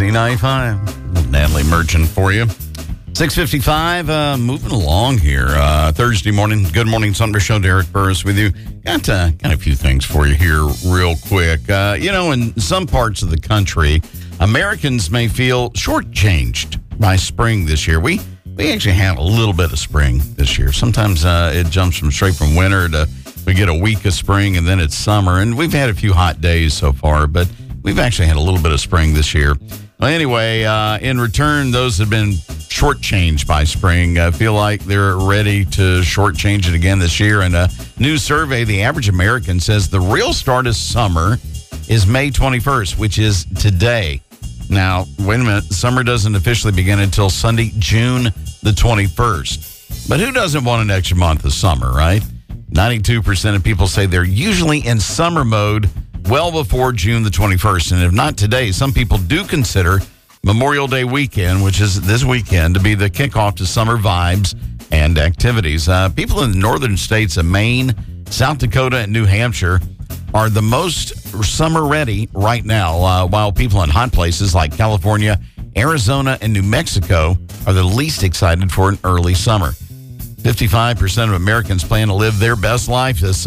B95. Natalie Merchant for you. 6:55, moving along here. Thursday morning. Good morning, Thunder Show. Derek Burris with you. Got a few things for you here real quick. In some parts of the country, Americans may feel shortchanged by spring this year. We actually had a little bit of spring this year. Sometimes it jumps straight from winter to we get a week of spring and then it's summer. And we've had a few hot days so far, but we've actually had a little bit of spring this year. Well, anyway, in return, those that have been shortchanged by spring feel like they're ready to shortchange it again this year. In a new survey, the average American says the real start of summer is May 21st, which is today. Now, wait a minute. Summer doesn't officially begin until Sunday, June the 21st. But who doesn't want an extra month of summer, right? 92% of people say they're usually in summer mode well before June the 21st. And if not today, some people do consider Memorial Day weekend, which is this weekend, to be the kickoff to summer vibes and activities. People in the northern states of Maine, South Dakota, and New Hampshire are the most summer ready right now, while people in hot places like California, Arizona, and New Mexico are the least excited for an early summer. 55% of Americans plan to live their best life this summer.